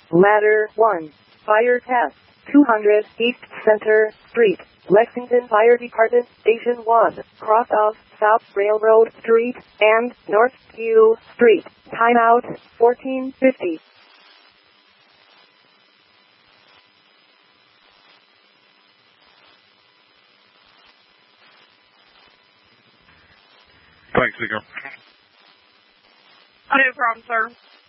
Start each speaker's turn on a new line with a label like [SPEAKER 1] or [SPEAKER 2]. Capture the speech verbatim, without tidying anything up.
[SPEAKER 1] Ladder one. Fire test. two hundred East Center Street, Lexington Fire Department, Station one, cross of South Railroad Street and North Q Street. Timeout, fourteen fifty.
[SPEAKER 2] Thanks, Nico.
[SPEAKER 3] No problem, sir.